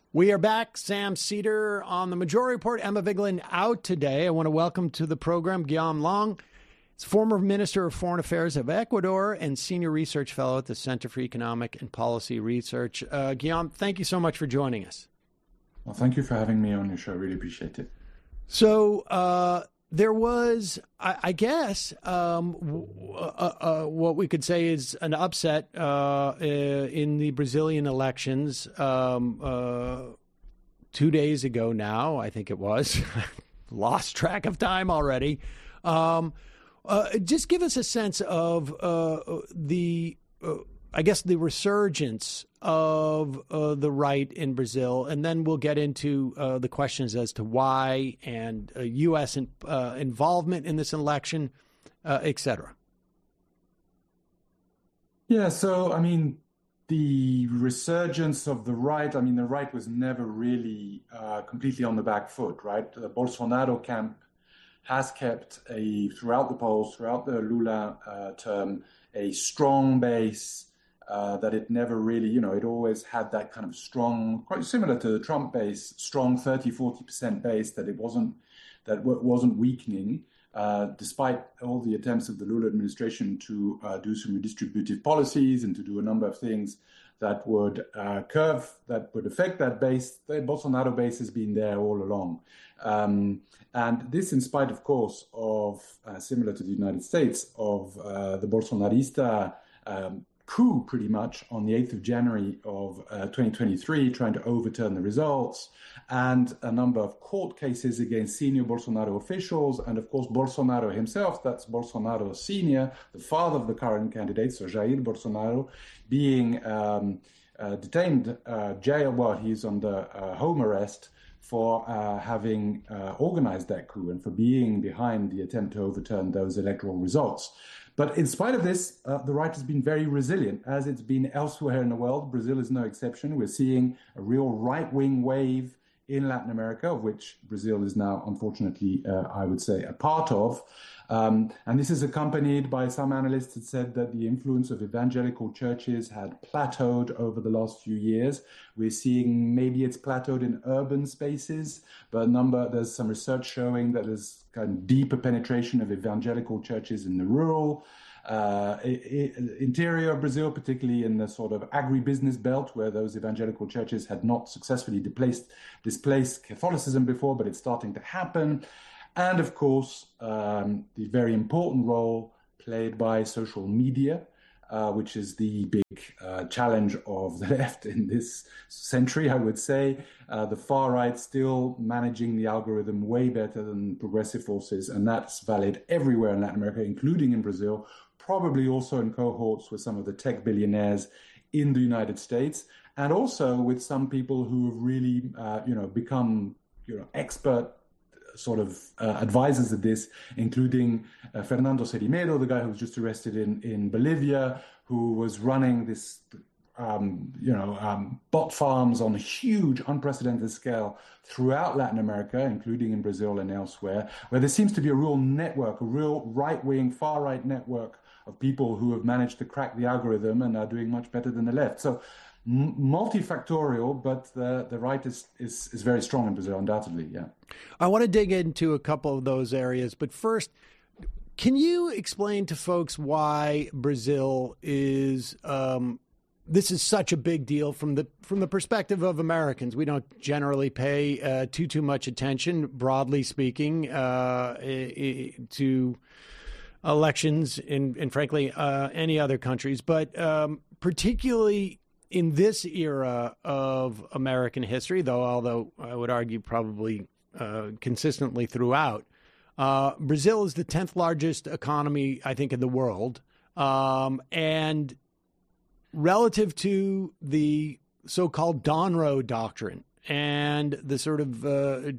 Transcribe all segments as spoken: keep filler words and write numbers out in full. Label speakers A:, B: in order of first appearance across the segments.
A: We are back. Sam Seder on the Majority Report. Emma Vigeland out today. I want to welcome to the program Guillaume Long. He's former Minister of Foreign Affairs of Ecuador and Senior Research Fellow at the Center for Economic and Policy Research. Uh, Guillaume, thank you so much for joining us.
B: Well, thank you for having me on your show. I really appreciate it.
A: So uh, there was, I, I guess, um, w- uh, uh, what we could say is an upset uh, in the Brazilian elections um, uh, two days ago now, I think it was. Lost track of time already. Um, uh, just give us a sense of uh, the, uh, I guess, the resurgence of uh, the right in Brazil, and then we'll get into uh, the questions as to why and uh, U S in, uh, involvement in this election, uh, et cetera.
B: Yeah, so, I mean, the resurgence of the right, I mean, the right was never really uh, completely on the back foot, right? The Bolsonaro camp has kept, a throughout the polls, throughout the Lula uh, term, a strong base. Uh, that it never really, you know, it always had that kind of strong, quite similar to the Trump base, strong thirty, forty percent base, that it wasn't, that w- wasn't weakening, uh, despite all the attempts of the Lula administration to uh, do some redistributive policies and to do a number of things that would uh, curve, that would affect that base. The Bolsonaro base has been there all along. Um, and this in spite, of course, of, uh, similar to the United States, of uh, the Bolsonarista um, coup pretty much on the eighth of January of uh, twenty twenty-three, trying to overturn the results, and a number of court cases against senior Bolsonaro officials, and of course Bolsonaro himself, that's Bolsonaro Senior, the father of the current candidate, so Jair Bolsonaro, being um, uh, detained, uh, jail, well, he's under uh, home arrest for uh, having uh, organized that coup and for being behind the attempt to overturn those electoral results. But in spite of this, uh, the right has been very resilient, as it's been elsewhere in the world. Brazil is no exception. We're seeing a real right-wing wave in Latin America, of which Brazil is now, unfortunately, uh, I would say, a part of. Um, and this is accompanied by some analysts that said that the influence of evangelical churches had plateaued over the last few years. We're seeing maybe it's plateaued in urban spaces, but a number, there's some research showing that there's kind of deeper penetration of evangelical churches in the rural uh, interior of Brazil, particularly in the sort of agribusiness belt where those evangelical churches had not successfully displaced, displaced Catholicism before, but it's starting to happen. And of course, um, the very important role played by social media, uh, which is the big uh, challenge of the left in this century, I would say. Uh, the far right still managing the algorithm way better than progressive forces, and that's valid everywhere in Latin America, including in Brazil, probably also in cohorts with some of the tech billionaires in the United States, and also with some people who have really, uh, you know, become, you know, expert sort of uh, advisors of this, including uh, Fernando Cerimedo, the guy who was just arrested in, in Bolivia, who was running this, um, you know, um, bot farms on a huge, unprecedented scale throughout Latin America, including in Brazil and elsewhere, where there seems to be a real network, a real right-wing, far-right network of people who have managed to crack the algorithm and are doing much better than the left. So multifactorial, but the, the right is, is, is very strong in Brazil, undoubtedly, yeah.
A: I want to dig into a couple of those areas, but first, can you explain to folks why Brazil is, um, this is such a big deal from the from the perspective of Americans? We don't generally pay uh, too, too much attention, broadly speaking, uh, to elections in, in frankly, uh, any other countries, but um, particularly in this era of American history, though, although I would argue probably uh, consistently throughout, uh, Brazil is the tenth largest economy, I think, in the world. Um, and relative to the so-called Donroe Doctrine and the sort of uh,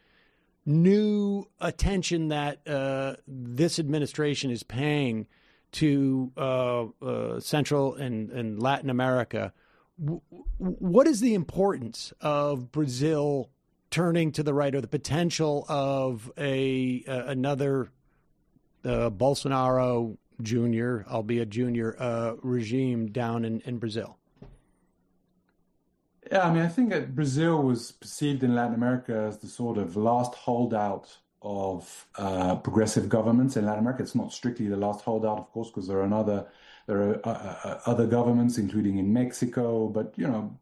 A: new attention that uh, this administration is paying to uh, uh, Central and, and Latin America, w- what is the importance of Brazil turning to the right, or the potential of a uh, another uh, Bolsonaro Junior, albeit junior, uh, regime down in, in Brazil?
B: Yeah, I mean, I think that Brazil was perceived in Latin America as the sort of last holdout of uh, progressive governments in Latin America. It's not strictly the last holdout, of course, because there are another there are uh, uh, other governments, including in Mexico. But you know,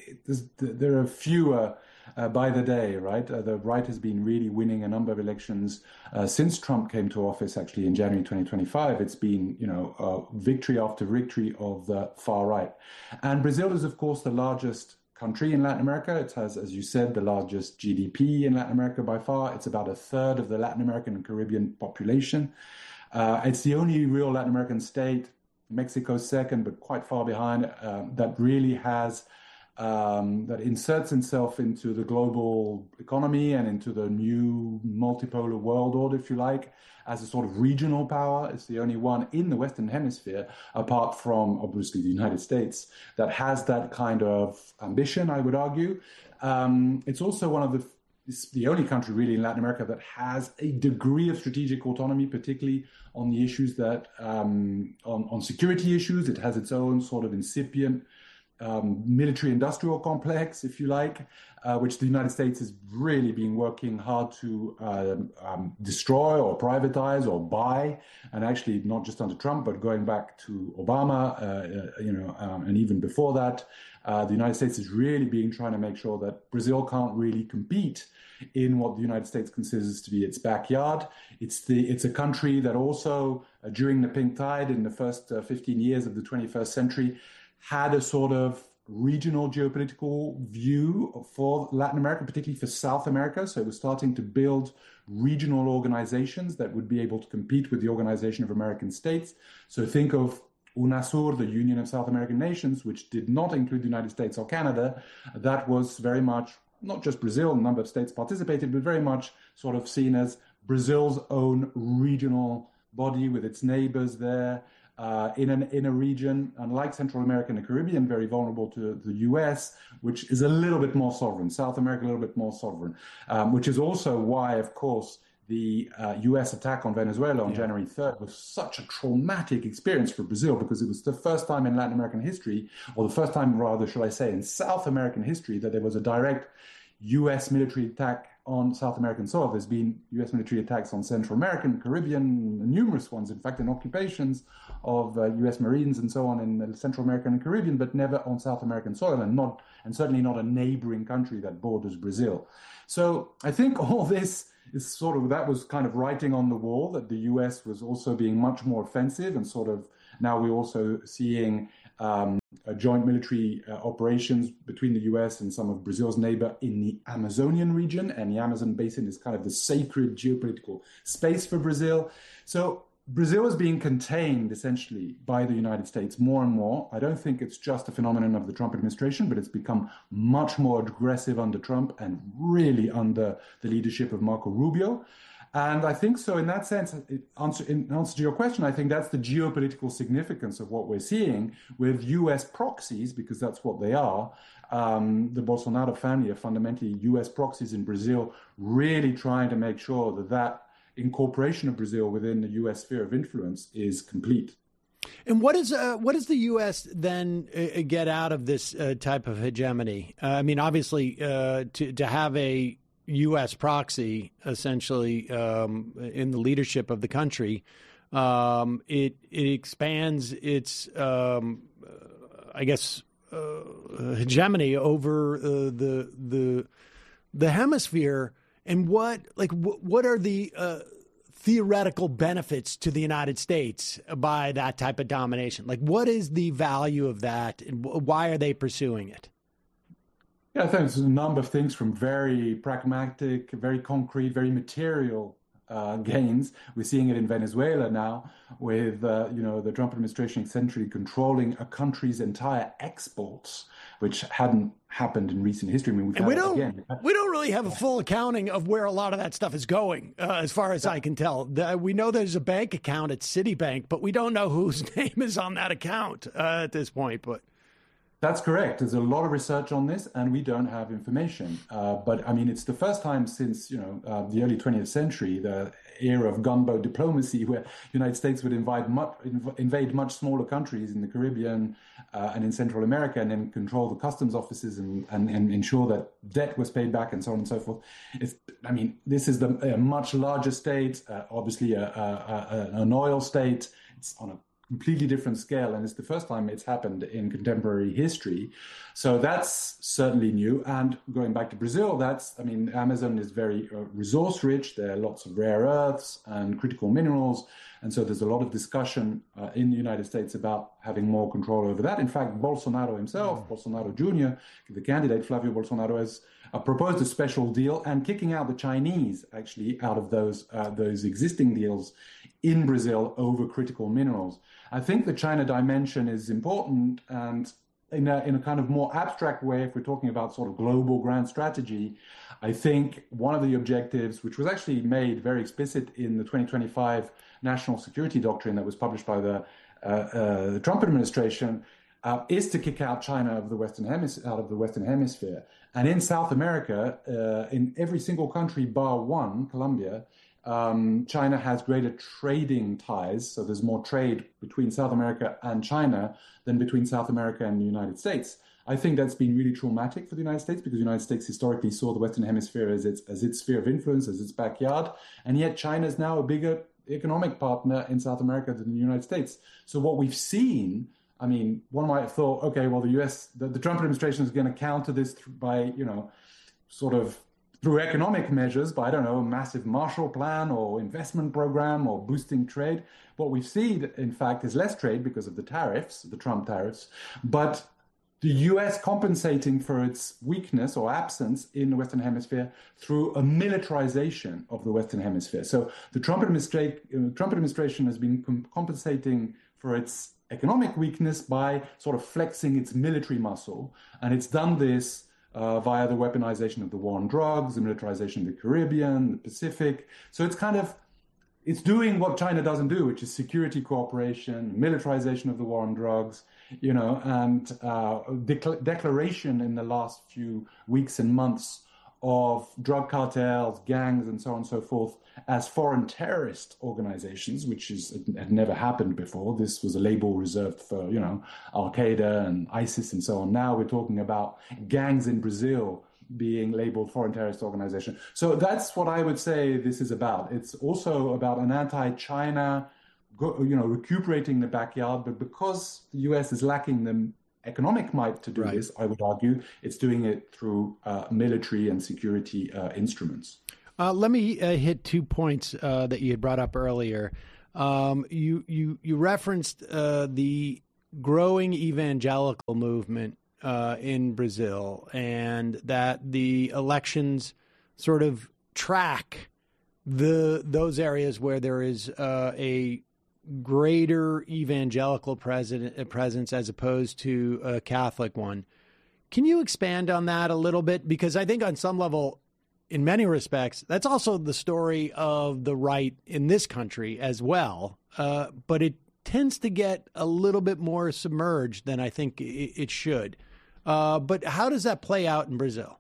B: there are fewer uh, by the day, right? Uh, the right has been really winning a number of elections uh, since Trump came to office. Actually, in January twenty twenty-five, it's been you know uh, victory after victory of the far right, and Brazil is, of course, the largest country in Latin America. It has, as you said, the largest G D P in Latin America by far. It's about a third of the Latin American and Caribbean population. Uh, it's the only real Latin American state, Mexico's second, but quite far behind, uh, that really has, um, that inserts itself into the global economy and into the new multipolar world order, if you like, as a sort of regional power. It's the only one in the Western Hemisphere, apart from obviously the United States, that has that kind of ambition, I would argue. Um, it's also one of the, it's the only country really in Latin America that has a degree of strategic autonomy, particularly on the issues that, um, on, on security issues. It has its own sort of incipient Um, military-industrial complex, if you like, uh, which the United States has really been working hard to um, um, destroy or privatize or buy, and actually not just under Trump, but going back to Obama, uh, you know, um, and even before that, uh, the United States is really being trying to make sure that Brazil can't really compete in what the United States considers to be its backyard. It's the it's a country that also, uh, during the Pink Tide in the first uh, fifteen years of the twenty-first century, had a sort of regional geopolitical view for Latin America, particularly for South America. So it was starting to build regional organizations that would be able to compete with the Organization of American States. So think of UNASUR, the Union of South American Nations, which did not include the United States or Canada. That was very much, not just Brazil, a number of states participated, but very much sort of seen as Brazil's own regional body with its neighbors there. Uh, in an in a region, unlike Central America and the Caribbean, very vulnerable to the U S, which is a little bit more sovereign. South America, a little bit more sovereign, um, which is also why, of course, the uh, U S attack on Venezuela on yeah. January third was such a traumatic experience for Brazil, because it was the first time in Latin American history, or the first time, rather, should I say, in South American history, that there was a direct U S military attack on South American soil. There's been U S military attacks on Central American, Caribbean, numerous ones, in fact, in occupations of uh, U S Marines and so on in Central American and Caribbean, but never on South American soil, and not, and certainly not a neighboring country that borders Brazil. So I think all this is sort of, that was kind of writing on the wall, that the U S was also being much more offensive, and sort of now we're also seeing um, uh, joint military uh, operations between the U S and some of Brazil's neighbor in the Amazonian region, and the Amazon basin is kind of the sacred geopolitical space for Brazil. So Brazil is being contained essentially by the United States more and more. I don't think it's just a phenomenon of the Trump administration, but it's become much more aggressive under Trump and really under the leadership of Marco Rubio. And I think so in that sense, it answer, in answer to your question, I think that's the geopolitical significance of what we're seeing with U S proxies, because that's what they are. Um, the Bolsonaro family are fundamentally U S proxies in Brazil, really trying to make sure that that incorporation of Brazil within the U S sphere of influence is complete.
A: And what is uh, what does the U S then uh, get out of this uh, type of hegemony? Uh, I mean, obviously, uh, to to have a U S proxy essentially um, in the leadership of the country, um, it it expands its, um, uh, I guess, uh, hegemony over uh, the the the hemisphere. And what like w- what are the uh, theoretical benefits to the United States by that type of domination? Like, what is the value of that, and w- why are they pursuing it?
B: Yeah, I think there's a number of things, from very pragmatic, very concrete, very material uh, gains. We're seeing it in Venezuela now, with uh, you know the Trump administration essentially controlling a country's entire exports, which hadn't happened in recent history. I mean, we've
A: and we don't
B: again.
A: we don't really have a full accounting of where a lot of that stuff is going, uh, as far as yeah. I can tell. The, we know there's a bank account at Citibank, but we don't know whose name is on that account uh, at this point. But
B: That's correct. There's a lot of research on this, and we don't have information. Uh, but I mean, it's the first time since you know uh, the early twentieth century, the era of gunboat diplomacy, where the United States would invade much, inv- invade much smaller countries in the Caribbean uh, and in Central America, and then control the customs offices and, and, and ensure that debt was paid back, and so on and so forth. It's, I mean, this is the, a much larger state, uh, obviously a, a, a, an oil state. It's on a completely different scale, and it's the first time it's happened in contemporary history. So that's certainly new. And going back to Brazil, that's, I mean, Amazon is very uh, resource rich. There are lots of rare earths and critical minerals. And so there's a lot of discussion uh, in the United States about having more control over that. In fact, Bolsonaro himself, mm. Bolsonaro Junior, the candidate, Flavio Bolsonaro, has uh, proposed a special deal and kicking out the Chinese, actually, out of those uh, those existing deals in Brazil over critical minerals. I think the China dimension is important, and in a, in a kind of more abstract way, if we're talking about sort of global grand strategy, I think one of the objectives, which was actually made very explicit in the twenty twenty-five National Security Doctrine that was published by the, uh, uh, the Trump administration, uh, is to kick out China of the Western Hemis- out of the Western Hemisphere. And in South America, uh, in every single country bar one, Colombia, Um, China has greater trading ties, so there's more trade between South America and China than between South America and the United States. I think that's been really traumatic for the United States, because the United States historically saw the Western Hemisphere as its as its sphere of influence, as its backyard, and yet China is now a bigger economic partner in South America than the United States. So what we've seen, I mean, one might have thought, okay, well, the U S, the, the Trump administration is going to counter this by, you know, sort of through economic measures, by, I don't know, a massive Marshall Plan or investment program or boosting trade. What we've seen, in fact, is less trade because of the tariffs, the Trump tariffs, but the U S compensating for its weakness or absence in the Western Hemisphere through a militarization of the Western Hemisphere. So the Trump, administra- uh, Trump administration has been com- compensating for its economic weakness by sort of flexing its military muscle, and it's done this Uh, via the weaponization of the war on drugs, the militarization of the Caribbean, the Pacific. So it's kind of, it's doing what China doesn't do, which is security cooperation, militarization of the war on drugs, you know, and uh, de- declaration in the last few weeks and months of drug cartels, gangs, and so on and so forth as foreign terrorist organizations, which is had never happened before. This was a label reserved for, you know, Al-Qaeda and ISIS and so on. Now we're talking about gangs in Brazil being labeled foreign terrorist organization. So that's what I would say this is about. It's also about an anti-China, you know, recuperating the backyard, but because the U S is lacking the economic might to do right. this, I would argue it's doing it through uh, military and security uh, instruments.
A: Uh, let me uh, hit two points uh, that you had brought up earlier. Um, you you you referenced uh, the growing evangelical movement uh, in Brazil, and that the elections sort of track the those areas where there is uh, a greater evangelical president, presence as opposed to a Catholic one. Can you expand on that a little bit? Because I think on some level, in many respects, that's also the story of the right in this country as well. Uh, but it tends to get a little bit more submerged than I think it, it should. Uh, but how does that play out in Brazil?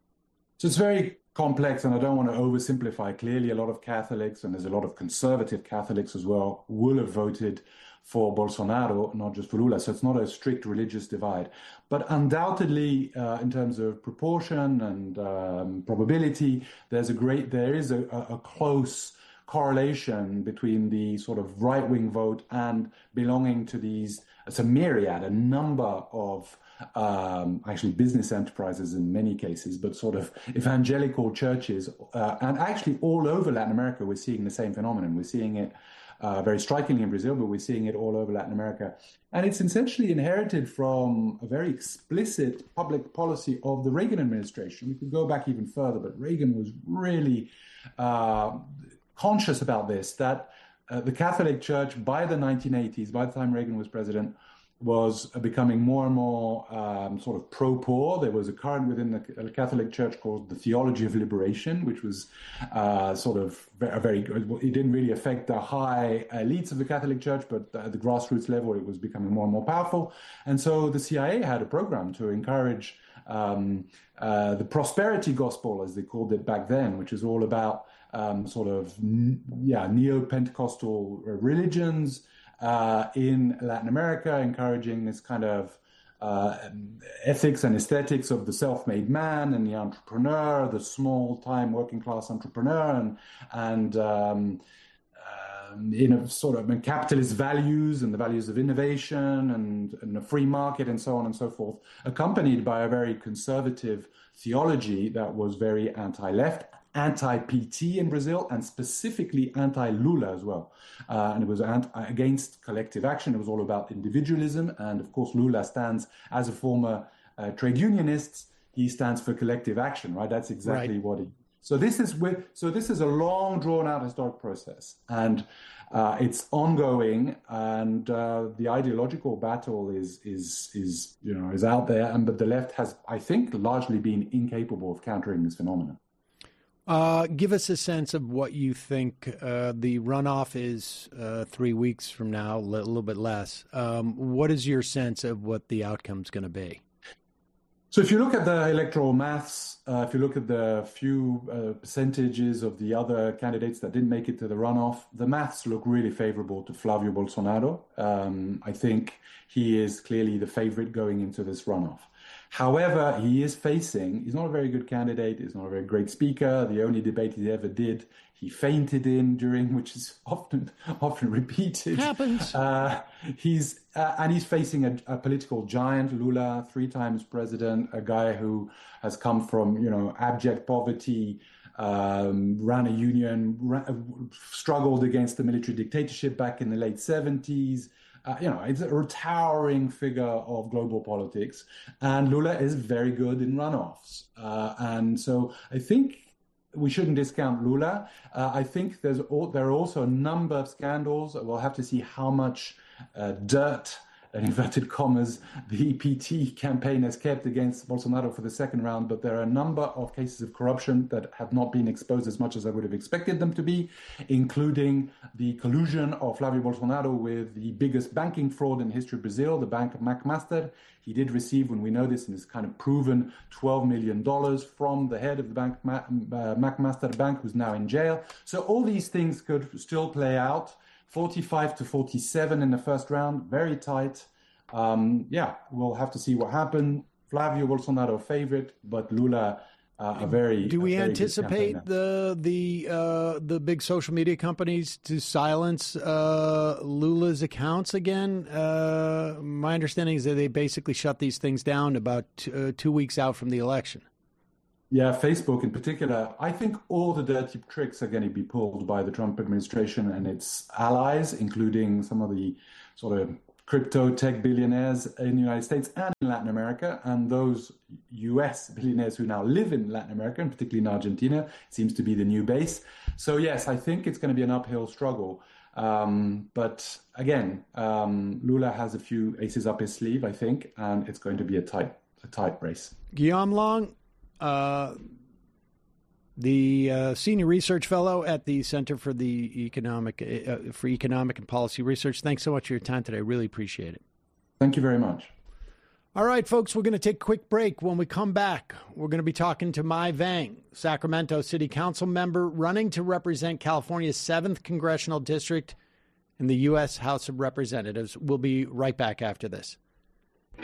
B: So it's very complex, and I don't want to oversimplify. Clearly, a lot of Catholics, and there's a lot of conservative Catholics as well, will have voted for Bolsonaro, not just for Lula. So it's not a strict religious divide. But undoubtedly, uh, in terms of proportion and um, probability, there's a great, there is a, a close correlation between the sort of right-wing vote and belonging to these, it's a myriad, a number of um, actually business enterprises in many cases, but sort of evangelical churches. Uh, and actually all over Latin America, we're seeing the same phenomenon. We're seeing it uh, very strikingly in Brazil, but we're seeing it all over Latin America. And it's essentially inherited from a very explicit public policy of the Reagan administration. We could go back even further, but Reagan was really uh, conscious about this, that uh, the Catholic Church by the nineteen eighties, by the time Reagan was president, was becoming more and more um, sort of pro-poor. There was a current within the Catholic Church called the Theology of Liberation, which was uh, sort of a very good. It didn't really affect the high elites of the Catholic Church, but at the grassroots level, it was becoming more and more powerful. And so the C I A had a program to encourage um, uh, the prosperity gospel, as they called it back then, which is all about um, sort of yeah neo-Pentecostal religions Uh, in Latin America, encouraging this kind of uh, ethics and aesthetics of the self-made man and the entrepreneur, the small-time working-class entrepreneur, and and um, um, in a sort of capitalist values and the values of innovation and, and a free market and so on and so forth, accompanied by a very conservative theology that was very anti-left, anti-P T in Brazil, and specifically anti-Lula as well. Uh, and it was anti- against collective action. It was all about individualism. And of course, Lula stands, as a former uh, trade unionist, he stands for collective action, right? That's exactly right. what he... So this is with, so this is a long, drawn-out historic process. And uh, it's ongoing, and uh, the ideological battle is, is, is, you know, is out there. And but the left has, I think, largely been incapable of countering this phenomenon.
A: Uh, give us a sense of what you think uh, the runoff is uh, three weeks from now, a little bit less. Um, what is your sense of what the outcome's going to be?
B: So if you look at the electoral maths, uh, if you look at the few uh, percentages of the other candidates that didn't make it to the runoff, the maths look really favorable to Flavio Bolsonaro. Um, I think he is clearly the favorite going into this runoff. However, he is facing, he's not a very good candidate, he's not a very great speaker. The only debate he ever did, he fainted in during, which is often often repeated.
A: Happens.
B: Uh, he's uh, and he's facing a, a political giant, Lula, three times president, a guy who has come from, you know, abject poverty, um, ran a union, ran, struggled against the military dictatorship back in the late seventies. Uh, you know, it's a towering figure of global politics, and Lula is very good in runoffs. Uh, and so I think we shouldn't discount Lula. Uh, I think there's all, there are also a number of scandals. We'll have to see how much uh, dirt, in inverted commas, the E P T campaign has kept against Bolsonaro for the second round, but there are a number of cases of corruption that have not been exposed as much as I would have expected them to be, including the collusion of Flavio Bolsonaro with the biggest banking fraud in the history of Brazil, the bank of McMaster. He did receive, when we know this, and it's kind of proven, twelve million dollars from the head of the bank, uh, McMaster Bank, who's now in jail. So all these things could still play out. forty-five to forty-seven in the first round, very tight. Um, yeah, we'll have to see what happens. Flavio Bolsonaro favorite, but Lula uh, a very.
A: Do we
B: very
A: anticipate the the uh, the big social media companies to silence uh, Lula's accounts again? Uh, my understanding is that they basically shut these things down about t- uh, two weeks out from the election.
B: Yeah, Facebook in particular. I think all the dirty tricks are going to be pulled by the Trump administration and its allies, including some of the sort of crypto tech billionaires in the United States and in Latin America, and those U S billionaires who now live in Latin America, and particularly in Argentina, seems to be the new base. So yes, I think it's going to be an uphill struggle. Um, but again, um, Lula has a few aces up his sleeve, I think, and it's going to be a tight, a tight race.
A: Guillaume Long, Uh, the uh, senior research fellow at the Center for the Economic uh, for Economic and Policy Research. Thanks so much for your time today. I really appreciate it.
B: Thank you very much.
A: All right, folks, we're going to take a quick break. When we come back, we're going to be talking to Mai Vang, Sacramento City Council member running to represent California's seventh Congressional District in the U S House of Representatives. We'll be right back after this.